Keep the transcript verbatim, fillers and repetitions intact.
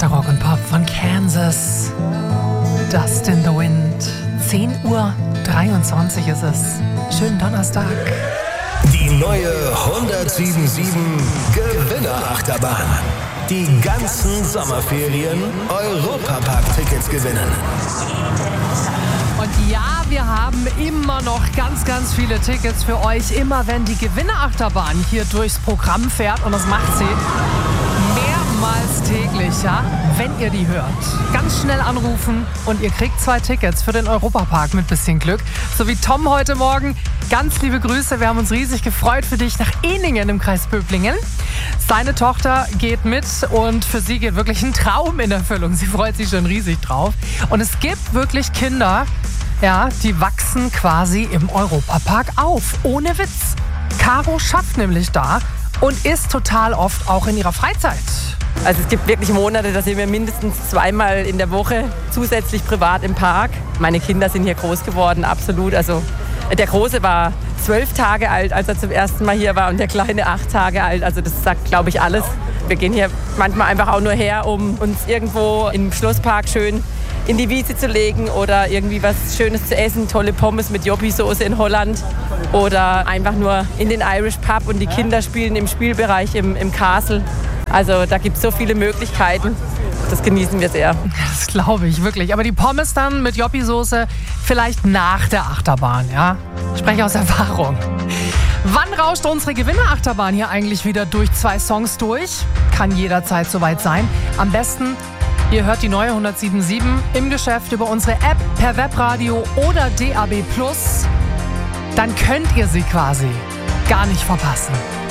bester Rock und Pop von Kansas. Dust in the Wind. zehn Uhr dreiundzwanzig ist es. Schönen Donnerstag. Die neue hundertsieben sieben Gewinnerachterbahn. Die ganzen Sommerferien Europapark-Tickets gewinnen. Und ja, wir haben immer noch ganz, ganz viele Tickets für euch. Immer wenn die Gewinnerachterbahn hier durchs Programm fährt, und das macht sie mehrmals täglich, ja, wenn ihr die hört. Ganz schnell anrufen und ihr kriegt zwei Tickets für den Europapark mit bisschen Glück. So wie Tom heute Morgen. Ganz liebe Grüße, wir haben uns riesig gefreut für dich nach Ehningen im Kreis Böblingen. Seine Tochter geht mit und für sie geht wirklich ein Traum in Erfüllung. Sie freut sich schon riesig drauf. Und es gibt wirklich Kinder, ja, die wachsen quasi im Europapark auf. Ohne Witz. Caro schafft nämlich da und ist total oft auch in ihrer Freizeit. Also es gibt wirklich Monate, da sind wir mindestens zweimal in der Woche zusätzlich privat im Park. Meine Kinder sind hier groß geworden, absolut. Also der Große war zwölf Tage alt, als er zum ersten Mal hier war, und der Kleine acht Tage alt. Also das sagt, glaube ich, alles. Wir gehen hier manchmal einfach auch nur her, um uns irgendwo im Schlosspark schön in die Wiese zu legen oder irgendwie was Schönes zu essen. Tolle Pommes mit Joppi-Soße in Holland oder einfach nur in den Irish Pub, und die Kinder spielen im Spielbereich im, im Castle. Also da gibt es so viele Möglichkeiten. Das genießen wir sehr. Das glaube ich wirklich. Aber die Pommes dann mit Joppi-Soße vielleicht nach der Achterbahn, ja? Ich spreche aus Erfahrung. Wann rauscht unsere Gewinnerachterbahn hier eigentlich wieder durch zwei Songs durch? Kann jederzeit soweit sein. Am besten, ihr hört die neue hundertsieben sieben im Geschäft über unsere App, per Webradio oder D A B plus. Dann könnt ihr sie quasi gar nicht verpassen.